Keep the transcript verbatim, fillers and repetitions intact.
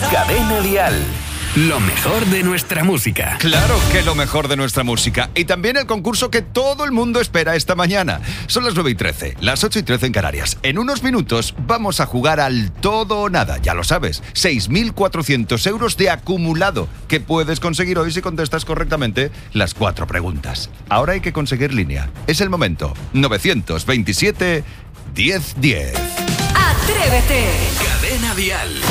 Cadena Dial. Lo mejor de nuestra música. Claro que lo mejor de nuestra música. Y también el concurso que todo el mundo espera esta mañana. Son las nueve y trece, las ocho y trece en Canarias. En unos minutos vamos a jugar al todo o nada. Ya lo sabes, seis mil cuatrocientos euros de acumulado que puedes conseguir hoy si contestas correctamente las cuatro preguntas. Ahora hay que conseguir línea. Es el momento. novecientos veintisiete, diez diez. ¡Atrévete! Cadena Dial.